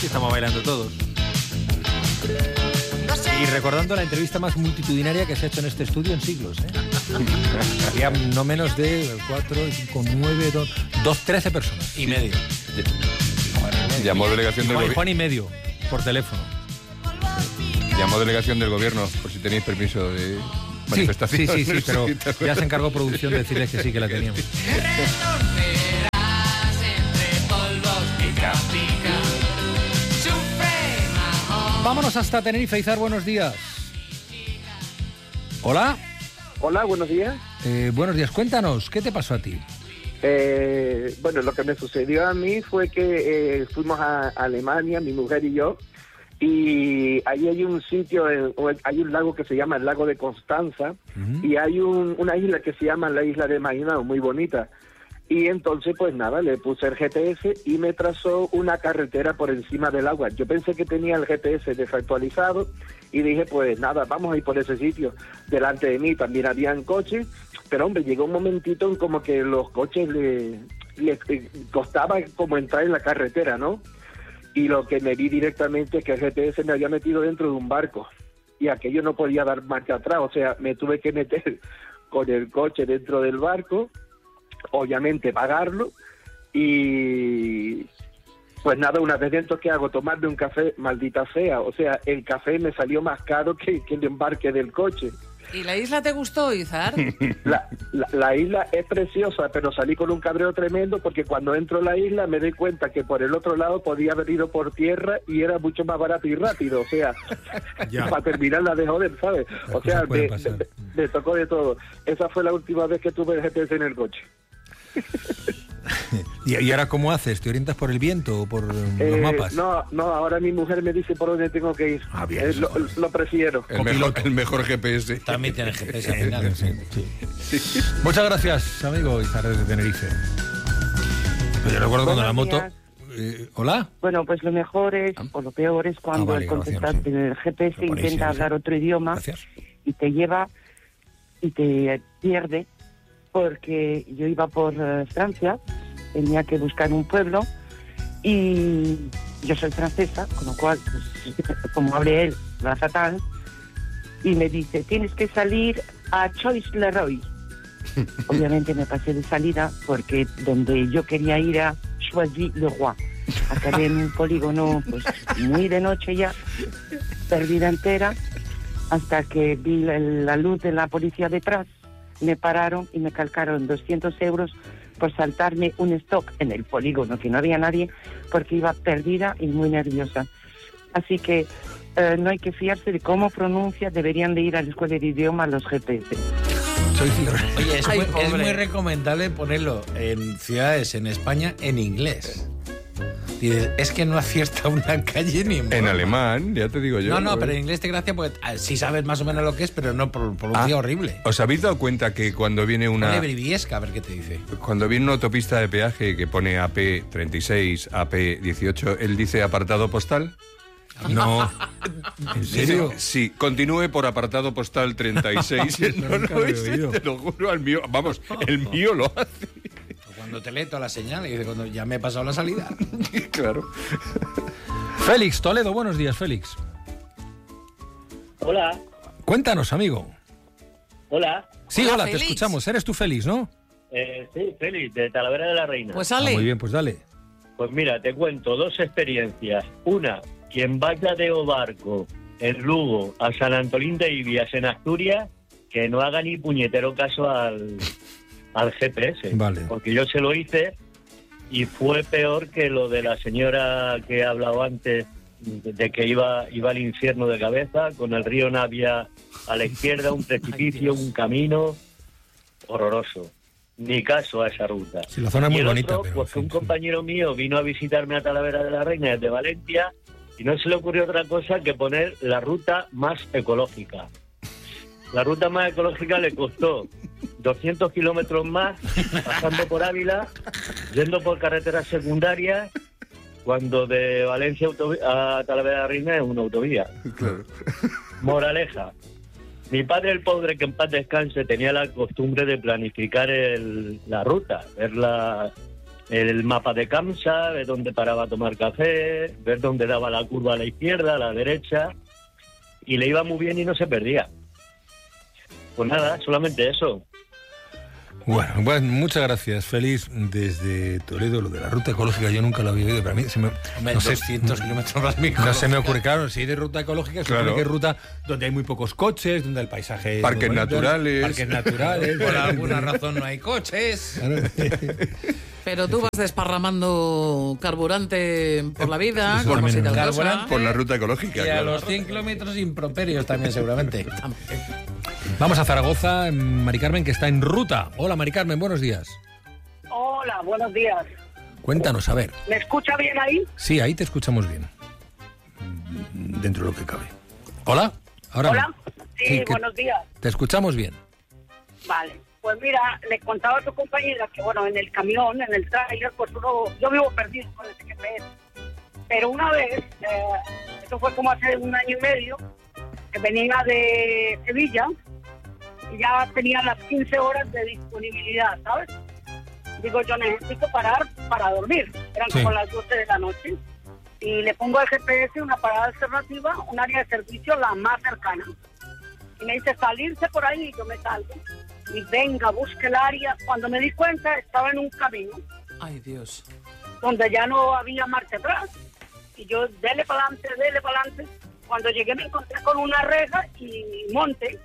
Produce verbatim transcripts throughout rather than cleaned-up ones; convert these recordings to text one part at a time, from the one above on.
Sí, estamos bailando todos. Y recordando la entrevista más multitudinaria que se ha hecho en este estudio en siglos, ¿eh? Había no menos de cuatro, cinco, nueve, dos, trece personas. Y medio. Llamó delegación del Juan, gobierno. Juan y medio, por teléfono. Llamó delegación del gobierno, por si tenéis permiso de manifestación. Sí, sí, sí, sí, pero ya se encargó producción de decirles que sí, que la teníamos. Vámonos hasta Tenerife. Izar, buenos días. Hola. Hola, buenos días. Eh, buenos días, cuéntanos, ¿qué te pasó a ti? Eh, bueno, lo que me sucedió a mí fue que eh, fuimos a Alemania, mi mujer y yo, y ahí hay un sitio, eh, hay un lago que se llama el lago de Constanza, uh-huh. y hay un, una isla que se llama la isla de Mainao, muy bonita. Y entonces, pues nada, le puse el G P S y me trazó una carretera por encima del agua. Yo pensé que tenía el G P S desactualizado y dije, pues nada, vamos a ir por ese sitio. Delante de mí también habían coches, pero hombre, llegó un momentito en como que los coches le, le costaba como entrar en la carretera, ¿no? Y lo que me vi directamente es que el G P S me había metido dentro de un barco y aquello no podía dar marcha atrás, o sea, me tuve que meter con el coche dentro del barco, obviamente pagarlo, y pues nada, una vez dentro, ¿qué hago? Tomarme un café, maldita sea, o sea, el café me salió más caro que, que el embarque del coche. ¿Y la isla te gustó, Izar? La, la, la isla es preciosa, pero salí con un cabreo tremendo porque cuando entro a la isla me doy cuenta que por el otro lado podía haber ido por tierra y era mucho más barato y rápido, o sea, para terminarla de joder, ¿sabes? O sea, me, me, me tocó de todo. Esa fue la última vez que tuve el G P S en el coche. ¿Y, ¿Y ahora cómo haces? ¿Te orientas por el viento o por eh, los mapas? No, no, ahora mi mujer me dice por dónde tengo que ir. Ah, bien, eh, lo, lo prefiero. El mejor, el mejor G P S. También tiene G P S al final. Sí, sí. Sí. Muchas gracias, amigo Izar, desde Tenerife. Pues yo recuerdo cuando la moto... Eh, ¿Hola? Bueno, pues lo mejor es, o lo peor es cuando ah, vale, el, contestar, sí. el G P S intenta hablar otro idioma gracias. Y te lleva y te pierde, porque yo iba por uh, Francia, tenía que buscar un pueblo y yo soy francesa, con lo cual, pues, como hable él, va fatal, y me dice, tienes que salir a Choisy-le-Roi. Obviamente me pasé de salida porque donde yo quería ir a Choisy-le-Roi. Acabé en un polígono pues muy de noche ya, perdida entera, hasta que vi la, la luz de la policía detrás. Me pararon y me calcaron doscientos euros por saltarme un stock en el polígono, que no había nadie, porque iba perdida y muy nerviosa. Así que eh, no hay que fiarse de cómo pronuncia, deberían de ir a la escuela de idioma los G P S. Oye, es, Ay, muy, es muy recomendable ponerlo en ciudades en España en inglés. Dices, es que no acierta una calle ni en En alemán, ya te digo yo. No, no, pero en inglés te gracia porque sí sabes más o menos lo que es, pero no por, por un ah, día horrible. ¿Os habéis dado cuenta que cuando viene una... Ponle Briviesca, a ver qué te dice. Cuando viene una autopista de peaje que pone A P treinta y seis, A P dieciocho, él dice apartado postal? No. ¿En serio? Sí, continúe por apartado postal treinta y seis. No, no, ese, te lo juro, al mío, vamos, el mío lo hace. Cuando te lee toda la señal y dice, cuando ya me he pasado la salida. Claro. Félix Toledo, buenos días, Félix. Hola. Cuéntanos, amigo. Hola. Sí, hola, hola te escuchamos. Eres tú Félix, ¿no? Eh, sí, Félix, de Talavera de la Reina. Pues sale. Ah, muy bien, pues dale. Pues mira, te cuento dos experiencias. Una, quien vaya de Obarco, en Lugo, a San Antolín de Ibias, en Asturias, que no haga ni puñetero caso al... al G P S, vale. Porque yo se lo hice y fue peor que lo de la señora que he hablado antes, de que iba iba al infierno de cabeza, con el río Navia a la izquierda, un precipicio, un camino horroroso. Ni caso a esa ruta. Sí, la zona es muy y el bonita. otro, pero, pues sí, un sí. compañero mío vino a visitarme a Talavera de la Reina desde Valencia y no se le ocurrió otra cosa que poner la ruta más ecológica. La ruta más ecológica le costó doscientos kilómetros más, pasando por Ávila, yendo por carreteras secundarias, cuando de Valencia a Talavera de la Reina es una autovía. Claro. Moraleja. Mi padre, el pobre, que en paz descanse, tenía la costumbre de planificar el, la ruta, ver la, el mapa de Kamsa, ver dónde paraba a tomar café, ver dónde daba la curva a la izquierda, a la derecha, y le iba muy bien y no se perdía. Pues nada, solamente eso. Bueno, bueno, muchas gracias. Feliz desde Toledo, lo de la ruta ecológica, yo nunca lo había oído, para mí se me, no sé, doscientos kilómetros más no se me ocurre, claro, si hay de ruta ecológica, se claro. supone que es ruta donde hay muy pocos coches, donde el paisaje... Parques bonito, naturales. Parques naturales. Por alguna razón no hay coches. Claro. Pero tú vas desparramando carburante por la vida, Por como si tal cosa. carburante. Por la ruta ecológica, Y a claro. los cien kilómetros improperios también, seguramente. Vamos a Zaragoza, Mari Carmen, que está en ruta. Hola, Mari Carmen, buenos días. Hola, buenos días. Cuéntanos, a ver. ¿Me escucha bien ahí? Sí, ahí te escuchamos bien. Dentro de lo que cabe. ¿Hola? Ahora Hola. no. Sí, Sí, que- buenos días. Te escuchamos bien. Vale. Pues mira, le contaba a tu compañera que, bueno, en el camión, en el tráiler, pues uno, yo vivo perdido con el G P S. Pero una vez, eh, eso fue como hace un año y medio, que venía de Sevilla y ya tenía las quince horas de disponibilidad, ¿sabes? Digo, yo necesito parar para dormir. Eran Sí. como las doce de la noche. Y le pongo al G P S una parada alternativa, un área de servicio la más cercana. Y me dice salirse por ahí, y yo me salgo. Y venga, busque el área. Cuando me di cuenta, estaba en un camino Ay, Dios. donde ya no había marcha atrás. Y yo, dele para adelante, dele para adelante. Cuando llegué me encontré con una reja y monte.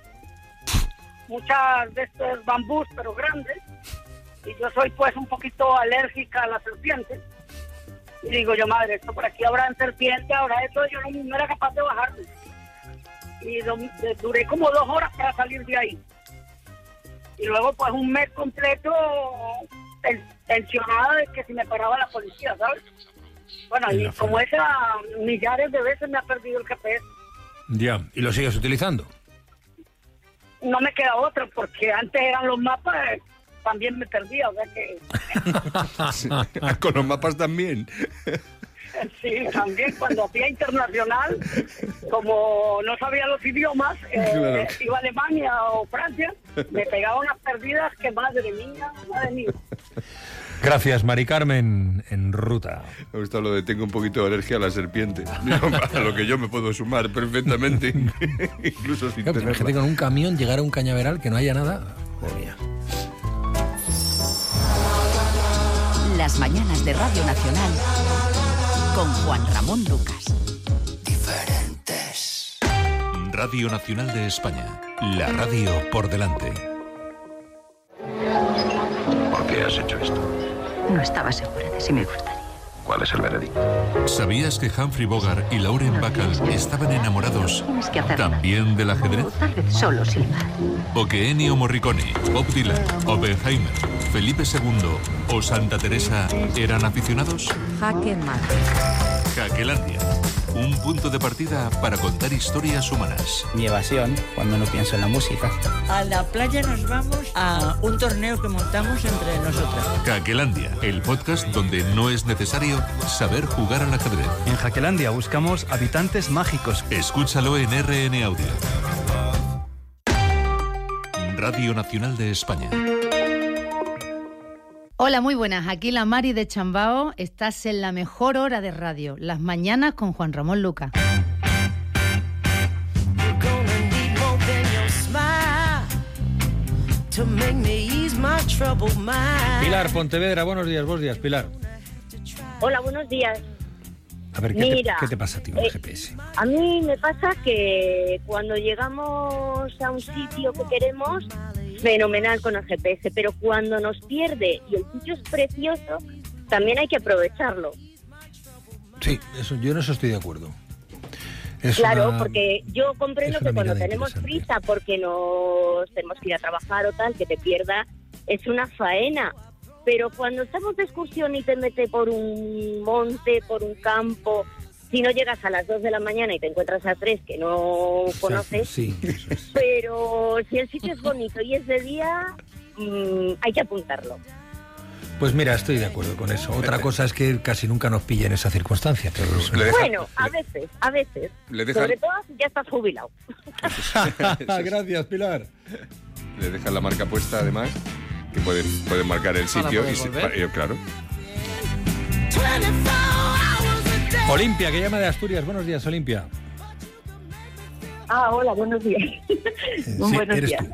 Muchas de estos bambús, pero grandes. Y yo soy pues un poquito alérgica a las serpientes. Y digo yo, madre, esto por aquí habrá serpiente, ahora esto, yo no, no era capaz de bajarme. Y lo- de- duré como dos horas para salir de ahí. Y luego pues un mes completo ten- tensionada de que si me paraba la policía, ¿sabes? Bueno, En y la como zona. esa, millares de veces me ha perdido el G P S. Ya. ¿Y lo sigues utilizando? No me queda otra, porque antes eran los mapas, eh, también me perdía, o sea que... Con los mapas también. Sí, también cuando hacía internacional, como no sabía los idiomas, eh, Claro. iba a Alemania o Francia, me pegaba unas perdidas que madre mía, madre mía. Gracias, Mari Carmen, en ruta. Me gusta lo de tengo un poquito de alergia a la serpiente. A lo que yo me puedo sumar perfectamente. Incluso sin Claro, imagínate tenerla. con un camión llegar a un cañaveral que no haya nada. Joder, mía. Las mañanas de Radio Nacional con Juan Ramón Lucas. Diferentes. Radio Nacional de España. La radio por delante. ¿Por qué has hecho esto? No estaba segura de si me gustaría. ¿Cuál es el veredicto? ¿Sabías que Humphrey Bogart y Lauren Bacall estaban enamorados Tienes que hacerlo. también del ajedrez? Tal vez solo silbar. ¿O que Ennio Morricone, Bob Dylan, Oppenheimer, Felipe segundo o Santa Teresa eran aficionados? Jaque mate. Jaquelandia. Un punto de partida para contar historias humanas. Mi evasión cuando no pienso en la música. A la playa nos vamos a un torneo que montamos entre nosotras. Jaquelandia, el podcast donde no es necesario saber jugar al ajedrez. En Jaquelandia buscamos habitantes mágicos. Escúchalo en R N Audio. Radio Nacional de España. Hola, muy buenas. Aquí la Mari de Chambao. Estás en la mejor hora de radio, las mañanas con Juan Ramón Lucas. Pilar Pontevedra, buenos días, buenos días, Pilar. Hola, buenos días. A ver, ¿qué, Mira, te, ¿qué te pasa a ti con el eh, G P S? A mí me pasa que cuando llegamos a un sitio que queremos, fenomenal con el G P S, pero cuando nos pierde y el sitio es precioso, también hay que aprovecharlo. Sí, eso, yo en eso estoy de acuerdo. Es claro, una- porque yo comprendo es una que cuando mirada tenemos interesante. prisa porque nos tenemos que ir a trabajar o tal, que te pierda, es una faena. Pero cuando estamos de excursión y te metes por un monte, por un campo, si no llegas a las dos de la mañana y te encuentras a tres que no conoces, Sí, eso es. pero si el sitio es bonito y es de día, mmm, hay que apuntarlo. Pues mira, estoy de acuerdo con eso. Otra cosa es que casi nunca nos pilla en esa circunstancia. Pero... Bueno, a veces, a veces. le dejan- Sobre todo si ya estás jubilado. Gracias, Pilar. Le dejan la marca puesta, además, que pueden, pueden marcar el Para sitio. poder Y se- volver. pa- eh, claro. Olimpia, que llama de Asturias. Buenos días, Olimpia. Ah, hola, buenos días. Sí, buenos eres días. tú.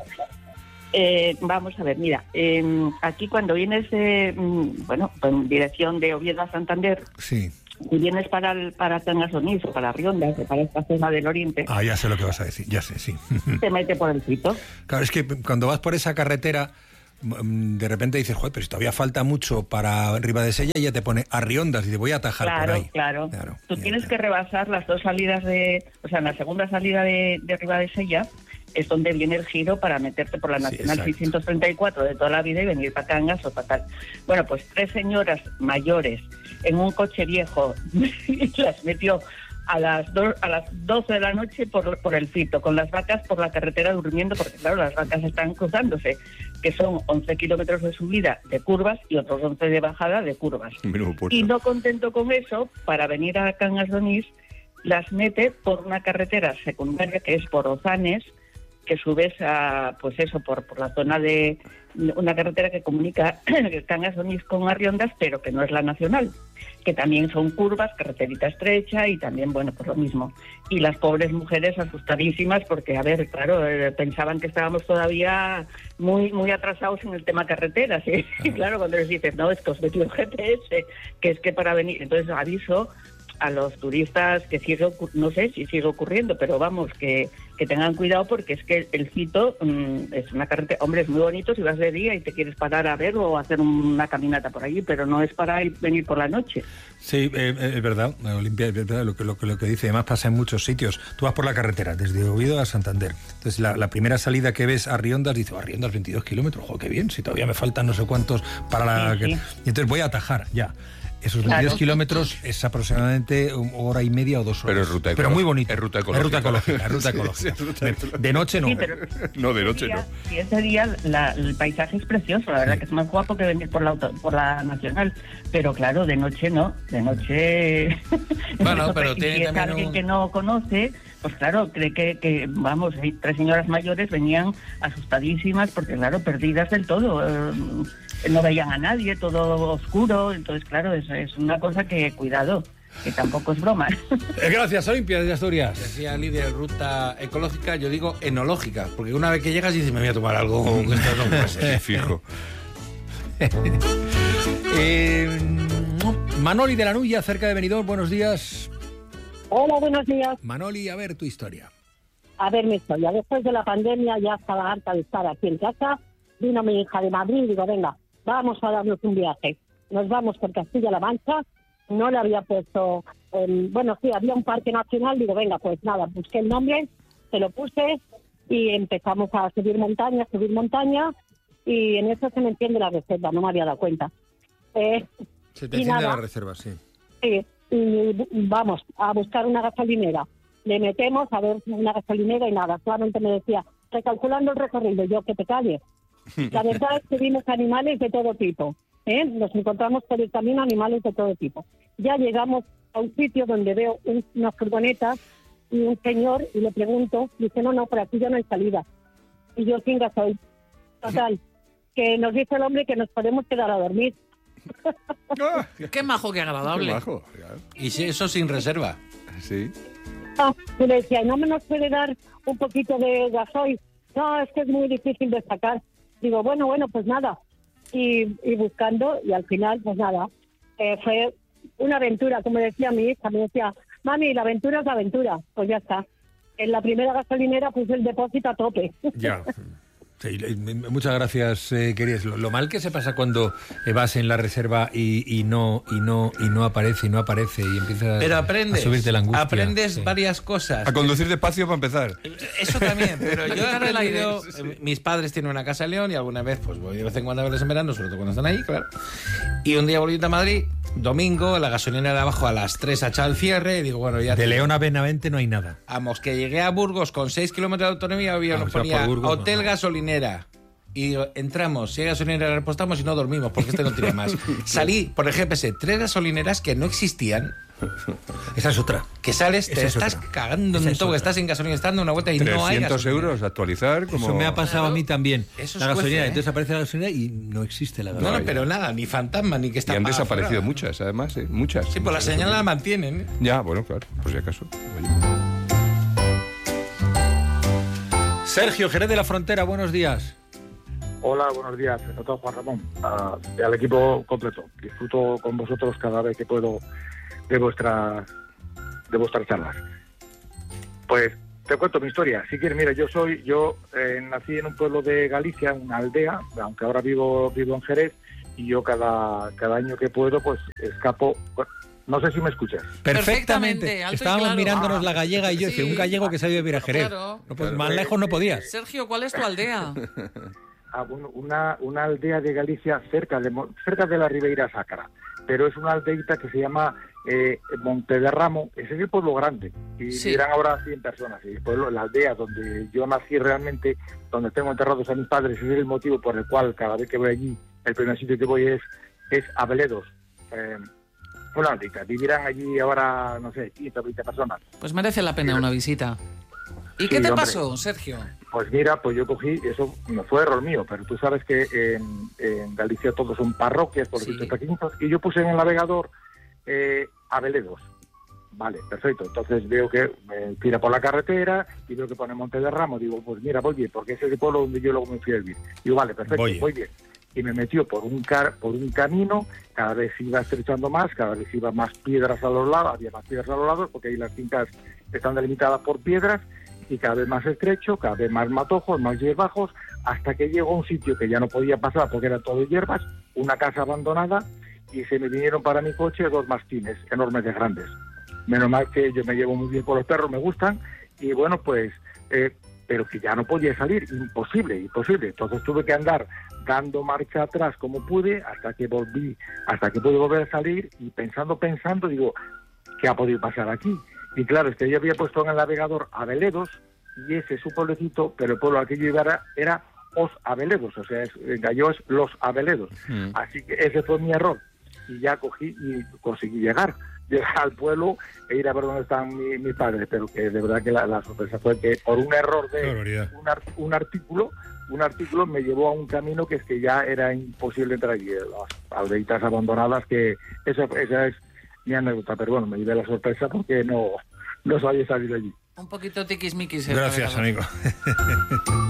Eh, vamos a ver, mira, eh, aquí cuando vienes, de, mm, bueno, en dirección de Oviedo a Santander, Sí. y vienes para el, para Cangas Onís o para Riondas, o para esta zona del oriente, Ah, ya sé lo que vas a decir, ya sé, sí. te mete por el Fito. Claro, es que cuando vas por esa carretera, mm, de repente dices, joder, pero si todavía falta mucho para Ribadesella, y ya te pone a Riondas y te voy a atajar por Claro, ahí. claro, Tú tienes que rebasar las dos salidas de, o sea, en la segunda salida de, de Ribadesella es donde viene el giro para meterte por la Nacional exacto. seiscientos treinta y cuatro de toda la vida y venir para Cangas o para tal. Bueno, pues tres señoras mayores en un coche viejo y las metió a las do, a las doce de la noche por, por el Fito, con las vacas por la carretera durmiendo, porque claro, las vacas están cruzándose, que son once kilómetros de subida de curvas y otros once de bajada de curvas. Y no contento con eso, para venir a Cangas de Onís, las mete por una carretera secundaria que es por Ozanes, que subes a, pues eso, por, por la zona de una carretera que comunica Cangas de Onís con Arriondas, pero que no es la nacional, que también son curvas, carreterita estrecha y también, bueno, pues lo mismo. Y las pobres mujeres asustadísimas porque, a ver, claro, eh, pensaban que estábamos todavía muy muy atrasados en el tema carreteras. ¿Sí? Y claro, cuando les dices, no, es que os metió el G P S, que es que para venir... Entonces aviso a los turistas que sigue, ocur- no sé si sigue ocurriendo, pero vamos, que, que tengan cuidado porque es que el Fito mmm, es una carretera, hombre, es muy bonito si vas de día y te quieres parar a ver o hacer una caminata por allí, pero no es para ir, venir por la noche. Sí, eh, es verdad, Olimpia, es verdad lo que, lo, que, lo que dice. Además pasa en muchos sitios. Tú vas por la carretera, desde Oviedo a Santander. Entonces la, la primera salida que ves a Riondas, dices, a Riondas veintidós kilómetros, joder, qué bien, si todavía me faltan no sé cuántos para la... Sí, sí. Y entonces voy a atajar, ya. Esos veintidós Claro. kilómetros es aproximadamente una hora y media o dos horas. Pero es ruta Pero muy ecológica. bonito. Es ruta Es ruta ecológica. ecológica. Es ruta Sí, ecológica. sí, es ruta De- ecológica. de noche no. Sí, pero No, de noche no. Y ese día la- el paisaje es precioso, la verdad que es más guapo que venir por la auto- por la nacional, pero claro, de noche no, de noche... Bueno, Eso, pero y tiene si es también alguien un- que no conoce, pues claro, cree que, que, vamos, hay tres señoras mayores venían asustadísimas porque claro, perdidas del todo, eh, no veían a nadie, todo oscuro, entonces claro, es, es una cosa que, cuidado, que tampoco es broma. Eh, Gracias, Olimpia, de Asturias. Decía Lidia, ruta ecológica, yo digo enológica, porque una vez que llegas dices, me voy a tomar algo que esto no puede ser. Fijo. Eh, Manoli de la Nulla, cerca de Benidorm, buenos días. Hola, buenos días. Manoli, a ver tu historia. A ver mi historia. Después de la pandemia ya estaba harta de estar aquí en casa. Vino mi hija de Madrid y digo, venga, vamos a darnos un viaje. Nos vamos por Castilla-La Mancha. No le había puesto... eh, bueno, sí, había un parque nacional. Digo, venga, pues nada, busqué el nombre, se lo puse y empezamos a subir montaña, subir montaña. Y en eso se me entiende la reserva, no me había dado cuenta. Eh, Se te y enciende nada, la reserva, sí. Sí, y vamos a buscar una gasolinera. Le metemos a ver una gasolinera y nada, solamente me decía, recalculando el recorrido, yo que te calles. La verdad es que vimos animales de todo tipo, ¿eh? Nos encontramos por el camino animales de todo tipo. Ya llegamos a un sitio donde veo un, unas furgonetas y un señor y le pregunto, dice, no, no, por aquí ya no hay salida. Y yo, sin gasoil. Total, que nos dice el hombre que nos podemos quedar a dormir. Qué majo, qué agradable. Qué majo, Y si eso sin reserva. Sí. Ah, y le decía, ¿no me nos puede dar un poquito de gasoil? No, es que es muy difícil de sacar. Digo, bueno, bueno, pues nada. Y, y buscando, y al final, pues nada. Eh, fue una aventura, como decía mi hija. Me decía, mami, la aventura es la aventura. Pues ya está. En la primera gasolinera puse el depósito a tope. Ya. Sí, eh, muchas gracias, eh, queridos. Lo, lo mal que se pasa cuando eh, vas en la reserva y, y no y no y no aparece y no aparece y empiezas Pero a aprendes, subirte la angustia. aprendes Sí. varias cosas. A conducir despacio para empezar. Eso también, pero yo he Quitar el aire. aprendido, eh, mis padres tienen una casa en León y alguna vez pues voy de vez en cuando a verles en verano, sobre todo cuando están ahí, claro. Y un día volviendo a Madrid, domingo, la gasolinera de abajo a las tres ha echado el cierre y digo, bueno, ya... De te- León a Benavente no hay nada. Vamos, que llegué a Burgos con seis kilómetros de autonomía, había Ah, nos o sea, ponía por Burgos, hotel no. gasolinera. Y digo, entramos, si hay gasolinera repostamos y no dormimos, porque este no tiene más. Salí por el G P S tres gasolineras que no existían Esa es otra. Que sales, Esa te es estás otra. cagando Esa en es todo, que otra. estás sin gasolina, estás dando una vuelta y no hay trescientos gasolina. euros actualizar. Como... Eso me ha pasado a mí también. Eso la es gasolina, cuece, ¿eh? entonces aparece la gasolina y no existe la No, gasolina. no, pero nada, ni fantasma, ni que está Y han apagada desaparecido fuera. muchas, además, ¿eh? Muchas. Sí, pues la Muchas señal la gasolineras. mantienen. ¿eh? Ya, bueno, claro, por si acaso. Oye. Sergio, Jerez de la Frontera, buenos días. Hola, buenos días, sobre todo Juan Ramón, a- al equipo completo. Disfruto con vosotros cada vez que puedo de vuestras de vuestras charlas. Pues te cuento mi historia. Si quieres, mira, yo soy yo eh, nací en un pueblo de Galicia, una aldea, aunque ahora vivo vivo en Jerez, y yo cada cada año que puedo pues escapo. Bueno, no sé si me escuchas. Perfectamente. alto y Estábamos claro. mirándonos la gallega y yo, Sí. decía, un gallego que se ha ido a vivir a Jerez. Claro. No, pues, más lejos no podías. Sergio, ¿cuál es tu aldea? Ah, bueno, una, una aldea de Galicia cerca de Mo- cerca de la Ribeira Sacra, pero es una aldeita que se llama eh, Monte de Ramo. Ese es el pueblo grande y Sí. vivirán ahora cien personas. Y el pueblo, la aldea donde yo nací realmente, donde tengo enterrados a mis padres, ese es el motivo por el cual cada vez que voy allí, el primer sitio que voy es es a Veledos. Eh, una aldea. Vivirán allí ahora, no sé, quince o veinte personas. Pues merece la pena una visita. ¿Y Sí, qué te hombre. pasó, Sergio? Pues mira, pues yo cogí, eso no fue error mío, pero tú sabes que en, en Galicia todos son parroquias, por decirte pequeñitos, y yo puse en el navegador eh, Abeledos. Vale, perfecto. Entonces veo que me tira por la carretera y veo que pone Monte de Ramo. Digo, pues mira, voy bien, porque ese es el pueblo donde yo luego me fui a vivir. Digo, vale, perfecto, Voy. voy bien. Y me metió por un car por un camino, cada vez iba estrechando más, cada vez iba más piedras a los lados, había más piedras a los lados, porque ahí las fincas están delimitadas por piedras, y cada vez más estrecho, cada vez más matojos, más hierbajos, hasta que llegó a un sitio que ya no podía pasar porque era todo hierbas, una casa abandonada, y se me vinieron para mi coche dos mastines enormes de grandes. Menos mal que yo me llevo muy bien con los perros, me gustan, y bueno, pues, eh, pero que ya no podía salir, imposible, imposible. Entonces tuve que andar dando marcha atrás como pude, hasta que volví, hasta que pude volver a salir, y pensando, pensando, digo, ¿qué ha podido pasar aquí? Y claro, es que yo había puesto en el navegador Abeledos, y ese es su pueblecito, pero el pueblo al que yo iba era, era Os Abeledos, o sea, es, en gallego es Los Abeledos. Mm. Así que ese fue mi error. Y ya cogí y conseguí llegar, llegar al pueblo e ir a ver dónde están mi- mis padres, pero que de verdad que la, la sorpresa fue que por un error de un, ar- un artículo, un artículo me llevó a un camino que es que ya era imposible entrar allí, las aldeitas abandonadas, que esa, esa es mi anécdota, pero bueno, me llevé la sorpresa porque no, no sabía salir de allí. Un poquito tiquismiquis. el Gracias, navegador. amigo.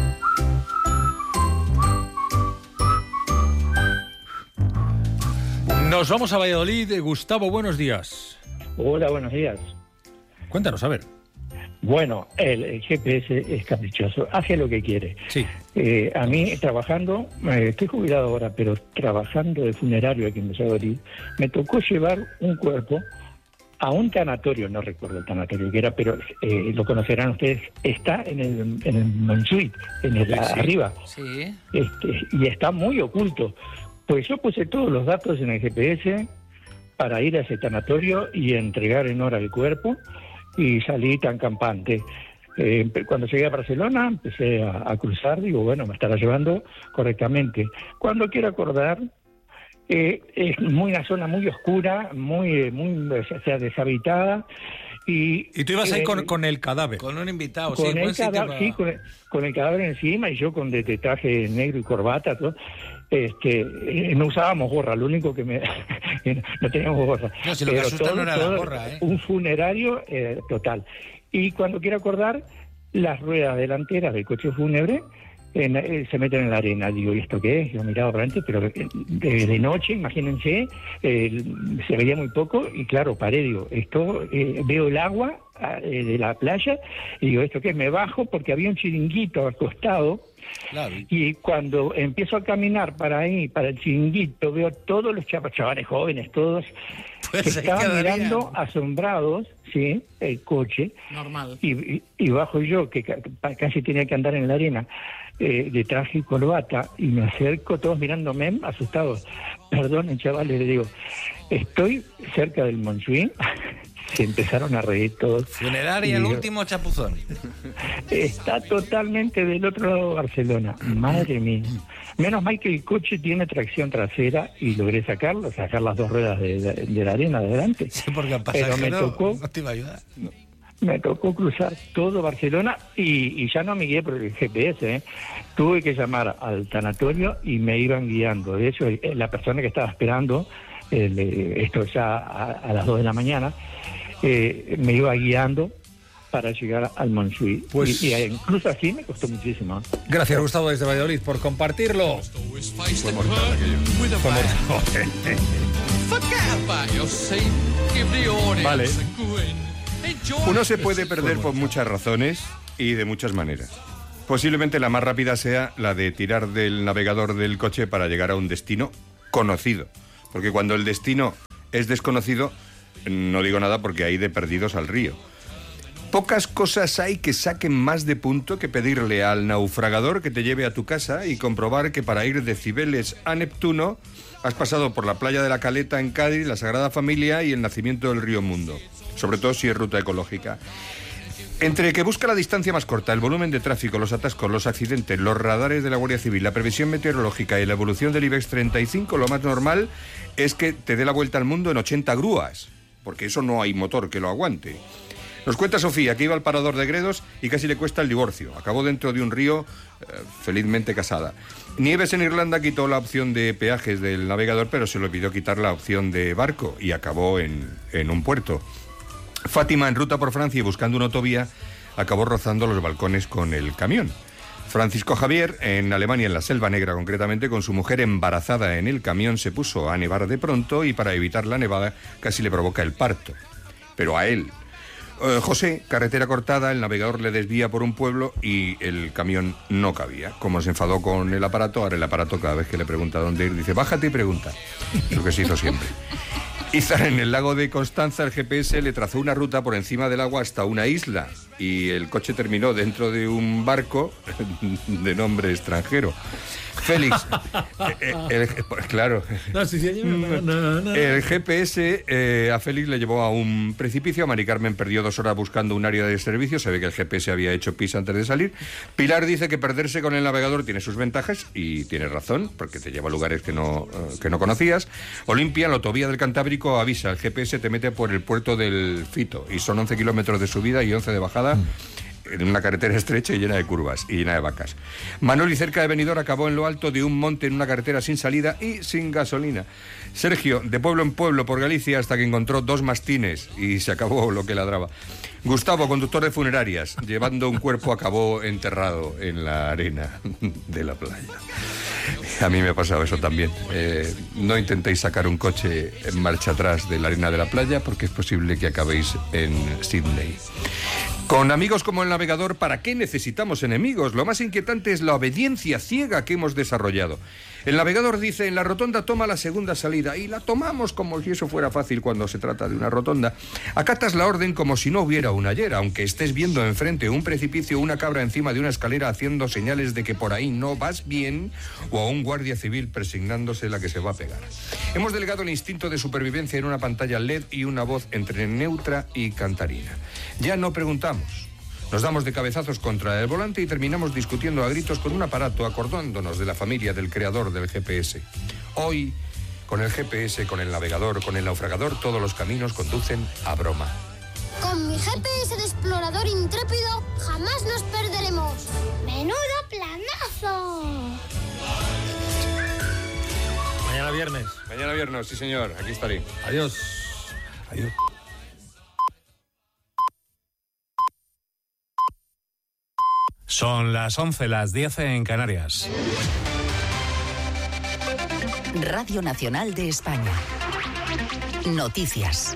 Nos vamos a Valladolid. Gustavo, buenos días. Hola, buenos días. Cuéntanos, a ver. Bueno, el, el G P S es caprichoso, hace lo que quiere. Sí. Eh, a mí, trabajando, eh, estoy jubilado ahora, pero trabajando de funerario aquí en Valladolid, me tocó llevar un cuerpo a un tanatorio, no recuerdo el tanatorio que era, pero eh, lo conocerán ustedes, está en el, en el Montjuïc, en el Sí, sí. arriba, Sí. este, y está muy oculto. Pues yo puse todos los datos en el G P S para ir a ese tanatorio y entregar en hora el cuerpo, y salí tan campante. Eh, cuando llegué a Barcelona empecé a, a cruzar, digo, bueno, me estará llevando correctamente. Cuando quiero acordar, eh, es muy una zona muy oscura, muy, muy o sea, deshabitada. Y, Y tú ibas ahí eh, con, con el cadáver. Con un invitado, con sí, el buen sitio cadáver, para- sí, con el, con el cadáver encima, y yo con de, de traje negro y corbata, todo. Este, eh, no usábamos gorra, lo único que me no teníamos gorra. No, si lo que Pero asusta no era la gorra, ¿eh? Un funerario eh, total. Y cuando quiero acordar, las ruedas delanteras del coche fúnebre en- eh, se meten en la arena. Digo, ¿y esto qué es? Yo miraba para adelante, pero eh, de, de noche, imagínense, eh, se veía muy poco, y claro, paré, digo, esto, eh, veo el agua eh, de la playa, y digo, ¿esto qué es? Me bajo porque había un chiringuito al costado. Claro. Y cuando empiezo a caminar para ahí, para el chiringuito, veo todos los chav- chavales jóvenes, todos, Pues que ahí estaban quedarían. mirando asombrados, sí, el coche, Normal. y, y, y bajo yo, que ca- pa- casi tenía que andar en la arena, eh, de traje y corbata, y me acerco, todos mirándome, asustados. Perdonen, chavales, le digo, estoy cerca del Montjuïc, se empezaron a reír todos. Funeraria, el último chapuzón. Está totalmente del otro lado de Barcelona. Madre mía. Menos mal que el coche tiene tracción trasera y logré sacarlo, sacar las dos ruedas de, de, de la arena de adelante. Sí, porque el Pero me tocó, no te iba a ayudar. No. Me tocó cruzar todo Barcelona y, y ya no me guié por el G P S, ¿eh? Tuve que llamar al tanatorio y me iban guiando. De hecho, la persona que estaba esperando, el, esto ya a, a las dos de la mañana, eh, me iba guiando para llegar al Montjuïc. Pues, y, y incluso así me costó muchísimo. Gracias, Gustavo, desde Valladolid, por compartirlo. Fue mortal aquello. Fue mortal. Vale. Uno se puede perder por muchas razones y de muchas maneras. Posiblemente la más rápida sea la de tirar del navegador del coche para llegar a un destino conocido. Porque cuando el destino es desconocido, no digo nada porque hay de perdidos al río. Pocas cosas hay que saquen más de punto que pedirle al naufragador que te lleve a tu casa y comprobar que para ir de Cibeles a Neptuno has pasado por la playa de la Caleta en Cádiz, la Sagrada Familia y el nacimiento del río Mundo. Sobre todo si es ruta ecológica. Entre que busca la distancia más corta, el volumen de tráfico, los atascos, los accidentes, los radares de la Guardia Civil, la previsión meteorológica y la evolución del IBEX treinta y cinco, lo más normal es que te dé la vuelta al mundo en ochenta grúas, porque eso no hay motor que lo aguante. Nos cuenta Sofía que iba al parador de Gredos y casi le cuesta el divorcio. Acabó dentro de un río, eh, felizmente casada. Nieves en Irlanda quitó la opción de peajes del navegador, pero se le olvidó quitar la opción de barco y acabó en, en un puerto. Fátima, en ruta por Francia y buscando una autovía, acabó rozando los balcones con el camión. Francisco Javier, en Alemania, en la Selva Negra concretamente, con su mujer embarazada en el camión, se puso a nevar de pronto y para evitar la nevada casi le provoca el parto. Pero a él. Eh, José, carretera cortada, el navegador le desvía por un pueblo y el camión no cabía. Como se enfadó con el aparato, ahora el aparato cada vez que le pregunta dónde ir, dice, bájate y pregunta. Lo que se hizo siempre. Izar, en el lago de Constanza, el G P S le trazó una ruta por encima del agua hasta una isla y el coche terminó dentro de un barco de nombre extranjero. Félix, eh, el, pues claro, no, sí, sí, no, no, no. El G P S eh, a Félix le llevó a un precipicio. Mari Carmen perdió dos horas buscando un área de servicio. Se ve que el G P S había hecho pis antes de salir. Pilar dice que perderse con el navegador tiene sus ventajas y tiene razón, porque te lleva a lugares que no, uh, que no conocías. Olimpia, la autovía del Cantábrico, avisa, el G P S te mete por el puerto del Fito y son once kilómetros de subida y once de bajada. Mm. En una carretera estrecha y llena de curvas y llena de vacas. Manoli, cerca de Benidorm, acabó en lo alto de un monte en una carretera sin salida y sin gasolina. Sergio, de pueblo en pueblo por Galicia hasta que encontró dos mastines y se acabó lo que ladraba. Gustavo, conductor de funerarias, llevando un cuerpo, acabó enterrado en la arena de la playa. A mí me ha pasado eso también. Eh, no intentéis sacar un coche en marcha atrás de la arena de la playa porque es posible que acabéis en Sydney. Con amigos como el navegador, ¿para qué necesitamos enemigos? Lo más inquietante es la obediencia ciega que hemos desarrollado. El navegador dice, en la rotonda toma la segunda salida, y la tomamos como si eso fuera fácil cuando se trata de una rotonda. Acatas la orden como si no hubiera una ayer, aunque estés viendo enfrente un precipicio, una cabra encima de una escalera haciendo señales de que por ahí no vas bien, o a un guardia civil presignándose la que se va a pegar. Hemos delegado el instinto de supervivencia en una pantalla L E D y una voz entre neutra y cantarina. Ya no preguntamos. Nos damos de cabezazos contra el volante y terminamos discutiendo a gritos con un aparato acordándonos de la familia del creador del G P S. Hoy, con el G P S, con el navegador, con el naufragador, todos los caminos conducen a broma. Con mi G P S de explorador intrépido jamás nos perderemos. ¡Menudo planazo! Mañana viernes. Mañana viernes, sí señor, aquí estaré. Adiós. Adiós. Son las once, las diez en Canarias. Radio Nacional de España. Noticias.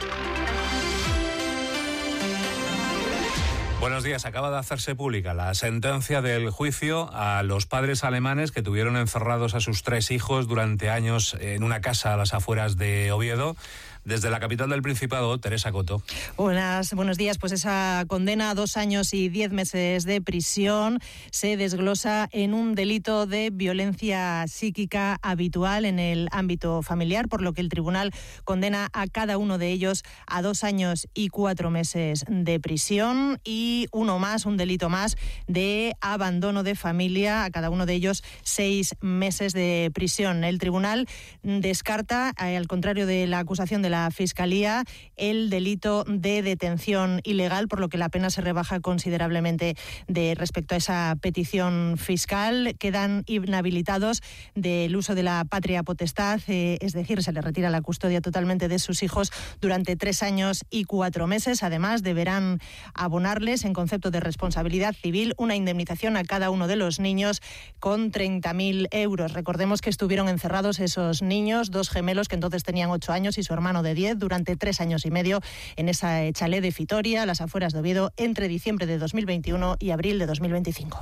Buenos días. Acaba de hacerse pública la sentencia del juicio a los padres alemanes que tuvieron encerrados a sus tres hijos durante años en una casa a las afueras de Oviedo. Desde la capital del Principado, Teresa Coto. Buenas, buenos días. Pues esa condena a dos años y diez meses de prisión se desglosa en un delito de violencia psíquica habitual en el ámbito familiar, por lo que el tribunal condena a cada uno de ellos a dos años y cuatro meses de prisión y uno más, un delito más de abandono de familia, a cada uno de ellos seis meses de prisión. El tribunal descarta, al contrario de la acusación de la Fiscalía, el delito de detención ilegal, por lo que la pena se rebaja considerablemente de respecto a esa petición fiscal. Quedan inhabilitados del uso de la patria potestad, eh, es decir, se les retira la custodia totalmente de sus hijos durante tres años y cuatro meses. Además, deberán abonarles, en concepto de responsabilidad civil, una indemnización a cada uno de los niños con treinta mil euros. Recordemos que estuvieron encerrados esos niños, dos gemelos que entonces tenían ocho años y su hermano de diez, durante tres años y medio en esa chalet de Fitoria, a las afueras de Oviedo, entre diciembre de dos mil veintiuno y abril de dos mil veinticinco.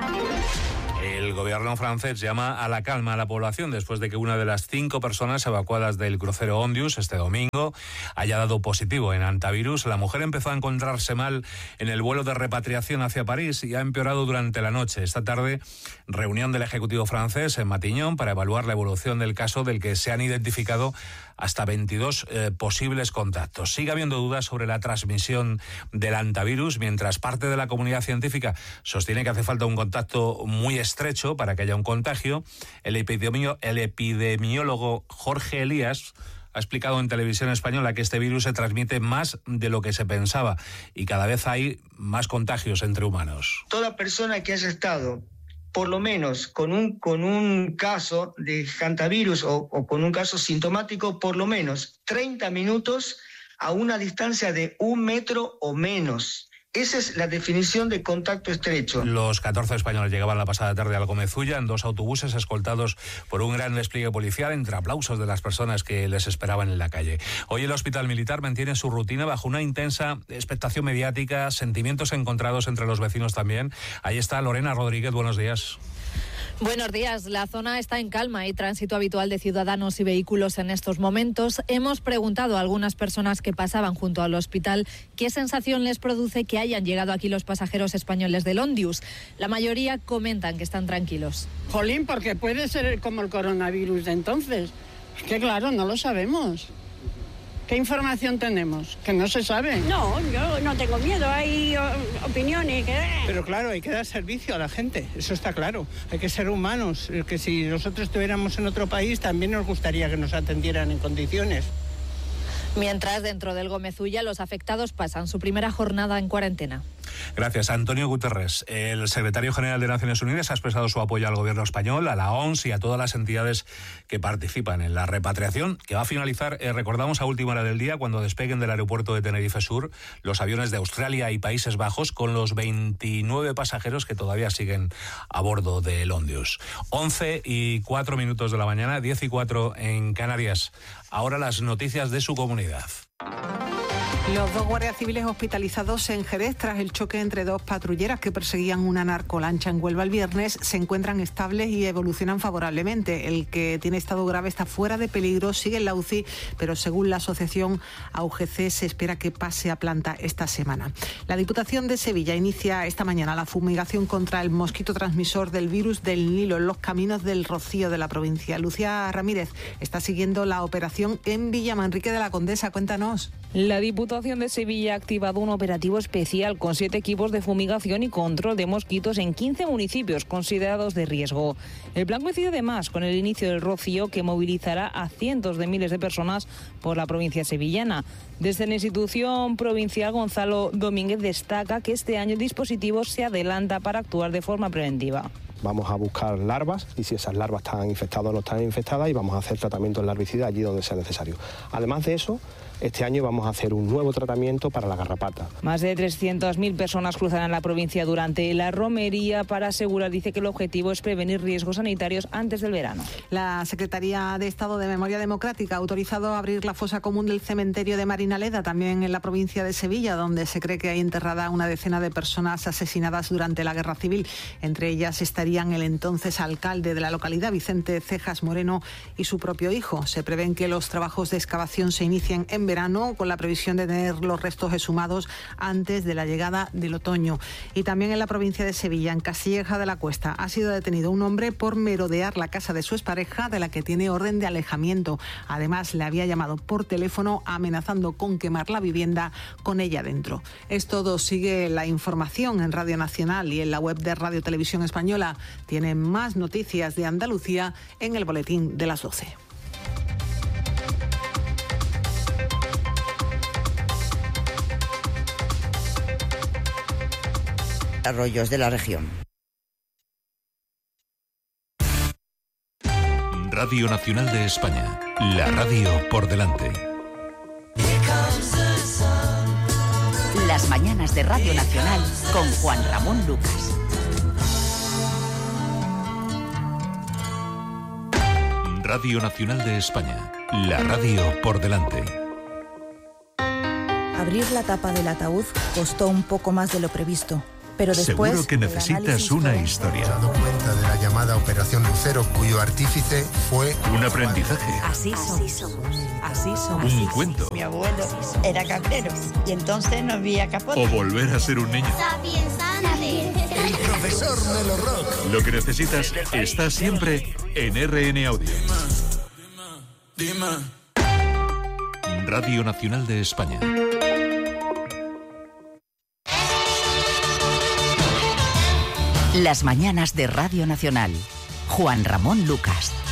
El gobierno francés llama a la calma a la población después de que una de las cinco personas evacuadas del crucero Ondius este domingo haya dado positivo en antivirus. La mujer empezó a encontrarse mal en el vuelo de repatriación hacia París y ha empeorado durante la noche. Esta tarde, reunión del Ejecutivo francés en Matignon para evaluar la evolución del caso, del que se han identificado hasta veintidós eh, posibles contactos. Sigue habiendo dudas sobre la transmisión del antivirus, mientras parte de la comunidad científica sostiene que hace falta un contacto muy estrecho para que haya un contagio. El, epidemio, el epidemiólogo Jorge Elías ha explicado en Televisión Española que este virus se transmite más de lo que se pensaba y cada vez hay más contagios entre humanos. Toda persona que haya estado por lo menos con un, con un caso de hantavirus o, o con un caso sintomático, por lo menos treinta minutos a una distancia de un metro o menos. Esa es la definición de contacto estrecho. Los catorce españoles llegaban la pasada tarde a Alcomezulla en dos autobuses escoltados por un gran despliegue policial, entre aplausos de las personas que les esperaban en la calle. Hoy el Hospital Militar mantiene su rutina bajo una intensa expectación mediática, sentimientos encontrados entre los vecinos también. Ahí está Lorena Rodríguez, buenos días. Buenos días. La zona está en calma. Hay tránsito habitual de ciudadanos y vehículos en estos momentos. Hemos preguntado a algunas personas que pasaban junto al hospital qué sensación les produce que hayan llegado aquí los pasajeros españoles del Ondius. La mayoría comentan que están tranquilos. Jolín, porque puede ser como el coronavirus de entonces. Es que claro, no lo sabemos. ¿Qué información tenemos? Que no se sabe. No, yo no tengo miedo, hay opiniones. Que... Pero claro, hay que dar servicio a la gente, eso está claro. Hay que ser humanos, que si nosotros estuviéramos en otro país también nos gustaría que nos atendieran en condiciones. Mientras, dentro del Gómezulla, los afectados pasan su primera jornada en cuarentena. Gracias. Antonio Guterres, el secretario general de Naciones Unidas, ha expresado su apoyo al gobierno español, a la O M S y a todas las entidades que participan en la repatriación, que va a finalizar, eh, recordamos, a última hora del día, cuando despeguen del aeropuerto de Tenerife Sur los aviones de Australia y Países Bajos, con los veintinueve pasajeros que todavía siguen a bordo del Ondius. once y cuatro minutos de la mañana, diez y cuatro en Canarias. Ahora las noticias de su comunidad. Los dos guardias civiles hospitalizados en Jerez tras el choque entre dos patrulleras que perseguían una narcolancha en Huelva el viernes se encuentran estables y evolucionan favorablemente. El que tiene estado grave está fuera de peligro, sigue en la U C I, pero según la asociación A U G C se espera que pase a planta esta semana. La Diputación de Sevilla inicia esta mañana la fumigación contra el mosquito transmisor del virus del Nilo en los caminos del Rocío de la provincia. Lucía Ramírez está siguiendo la operación en Villamanrique de la Condesa. Cuéntanos. La Diputación de Sevilla ha activado un operativo especial con siete equipos de fumigación y control de mosquitos en quince municipios considerados de riesgo. El plan coincide además con el inicio del rocío, que movilizará a cientos de miles de personas por la provincia sevillana. Desde la institución provincial, Gonzalo Domínguez destaca que este año el dispositivo se adelanta para actuar de forma preventiva. Vamos a buscar larvas y si esas larvas están infectadas o no están infectadas, y vamos a hacer tratamiento de larvicida allí donde sea necesario. Además de eso, Este año vamos a hacer un nuevo tratamiento para la garrapata. Más de trescientas mil personas cruzarán la provincia durante la romería para asegurar, dice que el objetivo es prevenir riesgos sanitarios antes del verano. La Secretaría de Estado de Memoria Democrática ha autorizado abrir la fosa común del cementerio de Marinaleda, también en la provincia de Sevilla, donde se cree que hay enterrada una decena de personas asesinadas durante la Guerra Civil. Entre ellas estarían el entonces alcalde de la localidad, Vicente Cejas Moreno, y su propio hijo. Se prevén que los trabajos de excavación se inicien en verano, con la previsión de tener los restos exhumados antes de la llegada del otoño. Y también en la provincia de Sevilla, en Castilleja de la Cuesta, ha sido detenido un hombre por merodear la casa de su expareja, de la que tiene orden de alejamiento. Además, le había llamado por teléfono amenazando con quemar la vivienda con ella dentro. Es todo. Sigue la información en Radio Nacional y en la web de Radio Televisión Española. Tienen más noticias de Andalucía en el boletín de las doce. Arroyos de la región. Radio Nacional de España, la radio por delante. Las mañanas de Radio Nacional con Juan Ramón Lucas. Radio Nacional de España, la radio por delante. Abrir la tapa del ataúd costó un poco más de lo previsto. Pero después, seguro que necesitas una historia. He dado cuenta de la llamada Operación Lucero, cuyo artífice fue un aprendizaje. Así somos. Así somos. Un cuento. Mi abuelo era cabrero y entonces no había capote. O volver a ser un niño. El profesor Melo Rock. Lo que necesitas está siempre en R N Audio. Radio Nacional de España. Las mañanas de Radio Nacional. Juan Ramón Lucas.